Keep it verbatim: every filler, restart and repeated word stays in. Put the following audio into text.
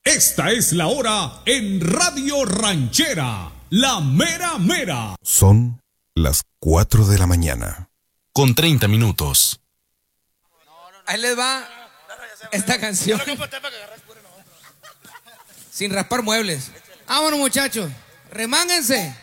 Esta es la hora en Radio Ranchera, la mera mera. Son las cuatro de la mañana. Con treinta minutos. Ahí les va esta canción. Sin raspar muebles. Vámonos, muchachos. Remánguense.